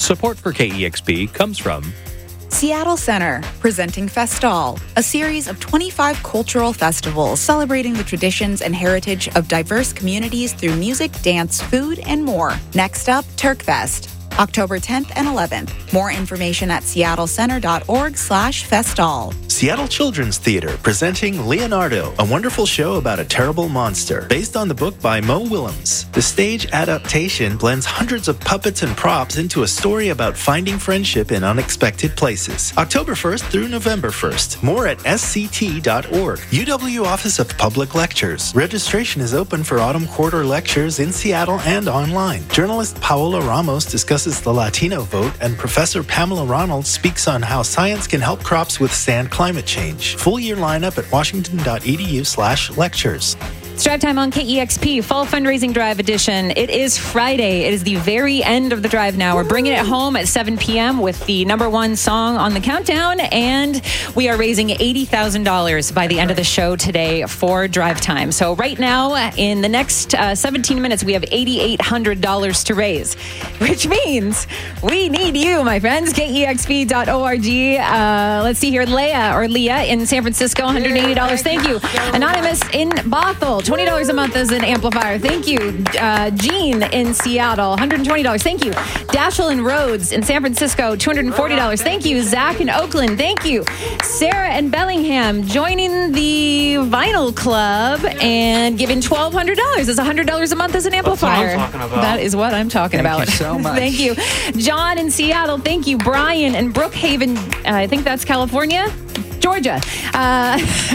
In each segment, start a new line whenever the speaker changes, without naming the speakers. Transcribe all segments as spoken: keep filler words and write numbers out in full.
Support for K E X P comes from
Seattle Center, presenting Festal, a series of twenty-five cultural festivals celebrating the traditions and heritage of diverse communities through music, dance, food, and more. Next up, Turkfest, October tenth and eleventh. More information at seattlecenter.org slash festal.
Seattle Children's Theater presenting Leonardo, a wonderful show about a terrible monster, based on the book by Mo Willems. The stage adaptation blends hundreds of puppets and props into a story about finding friendship in unexpected places. October first through November first. More at s c t dot org. U W Office of Public Lectures. Registration is open for autumn quarter lectures in Seattle and online. Journalist Paola Ramos discusses the Latino vote, and Professor Pamela Ronald speaks on how science can help crops withstand climate change. Full year lineup at washington.edu slash lectures.
It's Drive Time on K E X P, Fall Fundraising Drive Edition. It is Friday. It is the very end of the drive now. We're bringing it home at seven p.m. with the number one song on the countdown, and we are raising eighty thousand dollars by the end of the show today for Drive Time. So right now, in the next uh, seventeen minutes, we have eight thousand eight hundred dollars to raise, which means we need you, my friends. K E X P dot org. Uh, let's see here. Leah or Leah in San Francisco, one hundred eighty dollars. Thank you. Anonymous in Bothell, twenty dollars a month as an amplifier. Thank you. Uh, Jean in Seattle, one hundred twenty dollars. Thank you. Dashel and Rhodes in San Francisco, two hundred forty dollars. Thank you. Zach in Oakland. Thank you. Sarah in Bellingham joining the Vinyl Club and giving twelve hundred dollars. That's one hundred dollars a month as an amplifier.
That's what I'm talking about.
That is what I'm talking
Thank
about.
you so much.
Thank you. John in Seattle. Thank you. Brian in Brookhaven. Uh, I think that's California. Georgia. Uh,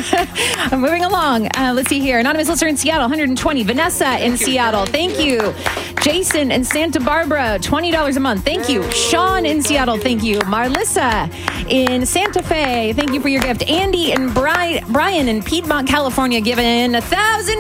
I'm moving along. Uh, let's see here. Anonymous listener in Seattle, one hundred twenty. Vanessa in Seattle. Thank you. Jason in Santa Barbara, twenty dollars a month. Thank you. Sean in Seattle. Thank you. Marlissa in Santa Fe. Thank you for your gift. Andy and Bri- Brian in Piedmont, California, giving one thousand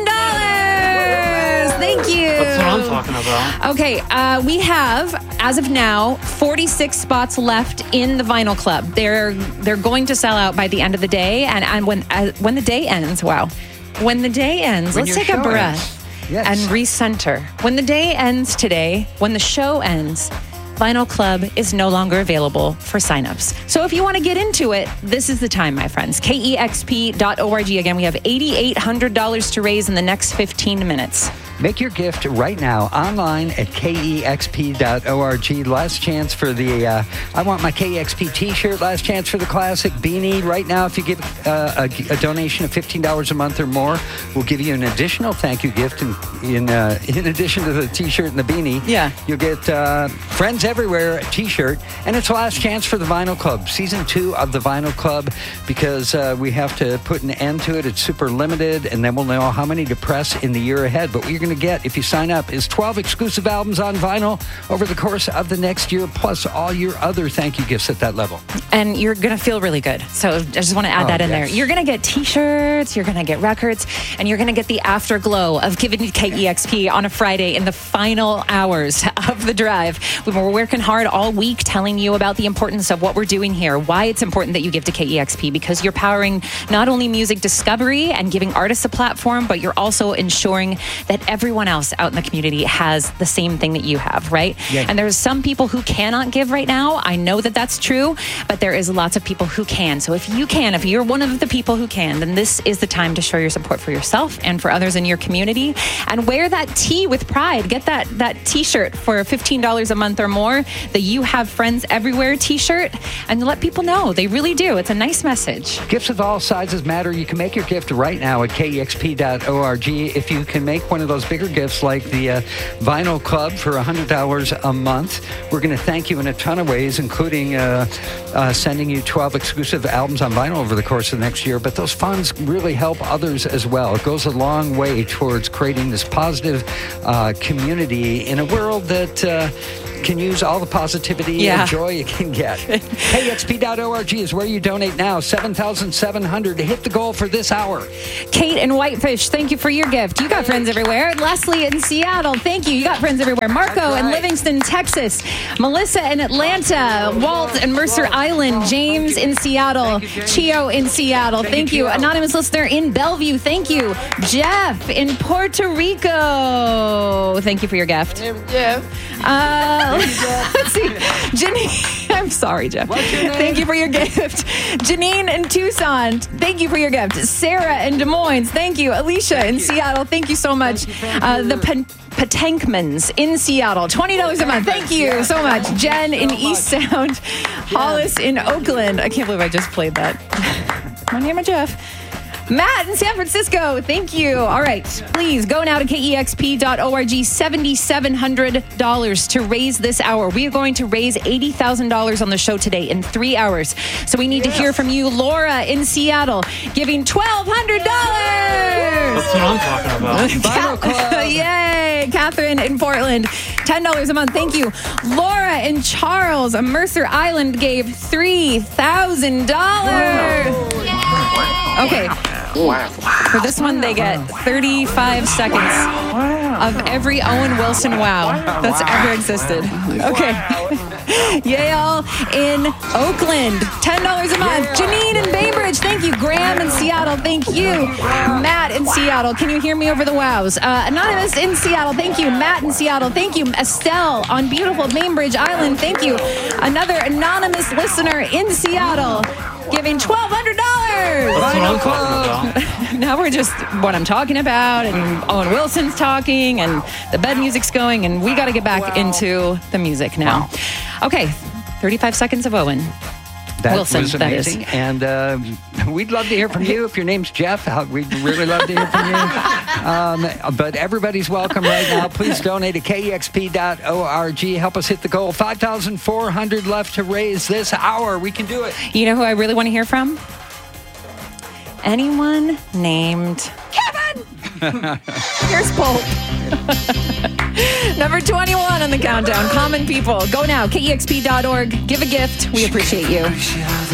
dollars. Thank you.
That's what I'm talking about.
Okay, uh, we have, as of now, forty-six spots left in the Vinyl Club. They're they're going to sell out by the end of the day, and, and when uh, when the day ends, wow, when the day ends,
When
let's
your
take a
show
breath
ends. Yes.
and recenter. When the day ends today, when the show ends, Vinyl Club is no longer available for signups. So if you want to get into it, this is the time, my friends. K E X P dot org. Again, we have eight thousand eight hundred dollars to raise in the next fifteen minutes.
Make your gift right now online at K E X P dot org. Last chance for the uh, I Want My K E X P t-shirt. Last chance for the classic beanie. Right now, if you give uh, a, a donation of fifteen dollars a month or more, we'll give you an additional thank you gift. In in, uh, in addition to the t-shirt and the beanie,
Yeah.
you'll get uh, Friends Everywhere t-shirt. And it's the last chance for the Vinyl Club. Season two of the Vinyl Club, because uh, we have to put an end to it. It's super limited, and then we'll know how many to press in the year ahead. But we're going to get, if you sign up, is twelve exclusive albums on vinyl over the course of the next year, plus all your other thank you gifts at that level.
And you're going to feel really good. So I just want to add
Oh,
that in
yes.
there. You're going to get t-shirts, you're going to get records, and you're going to get the afterglow of giving you K E X P on a Friday in the final hours of the drive. We were working hard all week telling you about the importance of what we're doing here, why it's important that you give to K E X P, because you're powering not only music discovery and giving artists a platform, but you're also ensuring that everyone else out in the community has the same thing that you have, right?
Yeah.
And there's some people who cannot give right now. I know that that's true, but there is lots of people who can. So if you can, if you're one of the people who can, then this is the time to show your support for yourself and for others in your community, and wear that tee with pride. Get that that t-shirt for fifteen dollars a month or more, the You Have Friends Everywhere t-shirt, and let people know. They really do. It's a nice message.
Gifts of all sizes matter. You can make your gift right now at K E X P dot org. If you can make one of those bigger gifts like the uh, Vinyl Club for one hundred dollars a month, we're going to thank you in a ton of ways, including uh, uh, sending you twelve exclusive albums on vinyl over the course of the next year. But those funds really help others as well. It goes a long way towards creating this positive uh, community in a world that uh, can use all the positivity
Yeah.
and joy it can get. K E X P dot org is where you donate now. seven thousand seven hundred to hit the goal for this hour.
Kate in Whitefish, thank you for your gift. You got friends everywhere. Leslie in Seattle, thank you. You got friends everywhere. Marco
That's
in
right.
Livingston, Texas. Melissa in Atlanta. Walt in Mercer Island. James in Seattle. Chio in Seattle, thank you. Anonymous listener in Bellevue, thank you. Jeff in Puerto Rico, thank you for your gift. Uh, Let's see. Janine, I'm sorry, Jeff.
What's your name?
Thank you for your gift. Janine in Tucson, thank you for your gift. Sarah in Des Moines, thank you. Alicia in Seattle, thank you so much.
Thank you, thank
Uh,
you.
the Pen- Patankmans in Seattle, twenty dollars a month. Thank you so much. Jen in East Sound, Hollis in Oakland. I can't believe I just played that. My name is Jeff. Matt in San Francisco, thank you. All right, please go now to K E X P dot org, seven thousand seven hundred dollars to raise this hour. We are going to raise eighty thousand dollars on the show today in three hours. So we need to hear from you. Laura in Seattle, giving twelve hundred dollars.
That's what I'm talking about.
Vinyl Club.
Yay! Catherine in Portland, ten dollars a month. Thank you. Laura in Charles, a Mercer Island, gave three thousand dollars. Okay. For this one, they get thirty-five seconds of every Owen Wilson wow that's ever existed. Okay. Yale in Oakland, ten dollars a month. Janine in Bainbridge, thank you. Graham in Seattle, thank you. Matt in Seattle, can you hear me over the wows? Uh, Anonymous in Seattle, thank you. Matt in Seattle, thank you. Estelle on beautiful Bainbridge Island, thank you. Another anonymous listener in Seattle, giving twelve hundred dollars.
That's what I'm talking about.
Now we're just what I'm talking about, and Owen Wilson's talking, and the bed music's going, and we got to get back into the music now. Okay, thirty-five seconds of Owen.
That
Wilson,
was
that is.
amazing. And uh, we'd love to hear from you. If your name's Jeff, uh, we'd really love to hear from you. Um, but everybody's welcome right now. Please donate to K E X P dot org. Help us hit the goal. five thousand four hundred dollars left to raise this hour. We can do it.
You know who I really want to hear from? Anyone named Kevin? Here's Pope. Number twenty-one on the countdown. Common People. Go now, K E X P dot org. Give a gift. We appreciate you.